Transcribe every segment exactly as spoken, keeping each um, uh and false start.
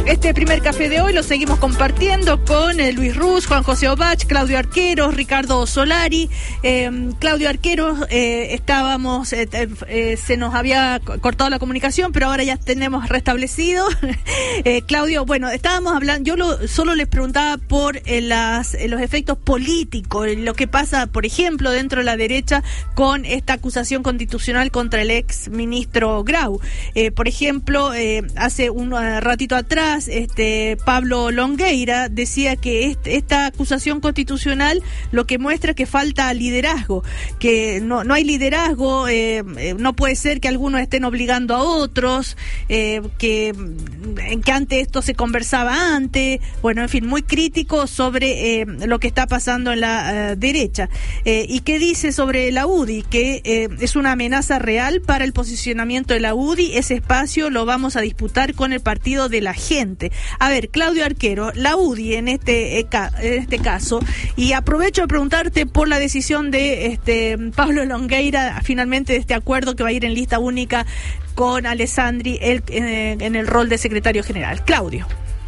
Este primer café de hoy lo seguimos compartiendo con eh, Luis Ruz, Juan José Obach, Claudio Arqueros, Ricardo Solari. Eh, Claudio Arqueros, eh, estábamos, eh, eh, se nos había cortado la comunicación, pero ahora ya tenemos restablecido. eh, Claudio, bueno, estábamos hablando, yo lo, solo les preguntaba por eh, las, eh, los efectos políticos, lo que pasa, por ejemplo, dentro de la derecha con esta acusación constitucional contra el ex ministro Grau. Eh, por ejemplo, eh, hace un uh, ratito atrás, Este, Pablo Longueira decía que este, esta acusación constitucional lo que muestra es que falta liderazgo, que no, no hay liderazgo, eh, eh, no puede ser que algunos estén obligando a otros, eh, que, que antes esto se conversaba antes, bueno, en fin, muy crítico sobre eh, lo que está pasando en la uh, derecha. Eh, ¿Y qué dice sobre la U D I? Que eh, es una amenaza real para el posicionamiento de la U D I, ese espacio lo vamos a disputar con el partido de la gente. A ver, Claudio Arquero, la U D I en este en este caso, y aprovecho de preguntarte por la decisión de este Pablo Longueira, finalmente de este acuerdo que va a ir en lista única con Alessandri el, en, en el rol de secretario general. Claudio.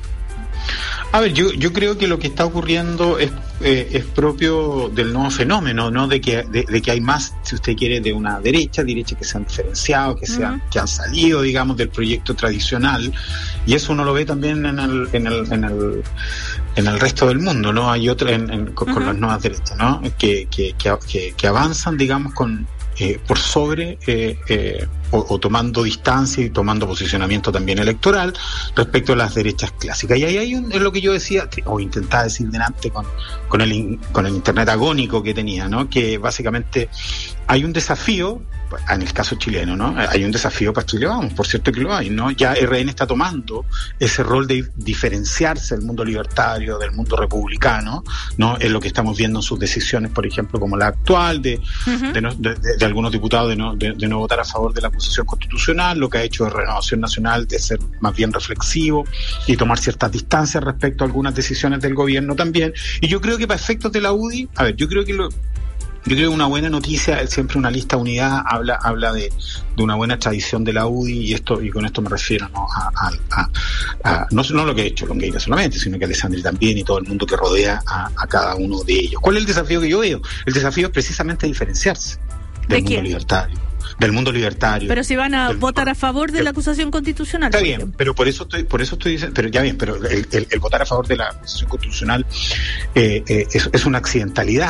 A ver, yo yo creo que lo que está ocurriendo es eh, es propio del nuevo fenómeno, ¿no? De que de, de que hay más, si usted quiere, de una derecha, derecha que se han diferenciado, que se han, uh-huh. que han salido, digamos, del proyecto tradicional, y eso uno lo ve también en el en el en el en el resto del mundo, ¿no? Hay otra en, en, con, uh-huh. con las nuevas derechas, ¿no? Que que que, que, que avanzan, digamos, con eh, por sobre eh, eh, O, o tomando distancia y tomando posicionamiento también electoral respecto a las derechas clásicas. Y ahí hay un, es lo que yo decía, o intentaba decir delante con, con, el, con el internet agónico que tenía, ¿no? Que básicamente hay un desafío, en el caso chileno, ¿no? Hay un desafío para Chile Vamos, por cierto que lo hay, ¿no? Ya R N está tomando ese rol de diferenciarse del mundo libertario, del mundo republicano, ¿no? Es lo que estamos viendo en sus decisiones, por ejemplo, como la actual, de, uh-huh. de, no, de, de, de algunos diputados de no, de, de no votar a favor de la posición constitucional, lo que ha hecho de Renovación Nacional de ser más bien reflexivo y tomar ciertas distancias respecto a algunas decisiones del gobierno también. Y yo creo que para efectos de la U D I, a ver, yo creo que lo Yo creo que una buena noticia, siempre una lista unidad habla habla de, de una buena tradición de la U D I, y esto y con esto me refiero, ¿no? a, a, a, a no, no lo que ha hecho Longueira solamente, sino que Alessandri también y todo el mundo que rodea a, a cada uno de ellos. ¿Cuál es el desafío que yo veo? El desafío es precisamente diferenciarse del mundo libertario. del mundo libertario. Pero si van a del, votar a favor de la acusación constitucional. Está bien, pero por eso estoy, por eso estoy diciendo, pero ya bien, pero el, el, el votar a favor de la acusación constitucional eh, eh, es, es una accidentalidad.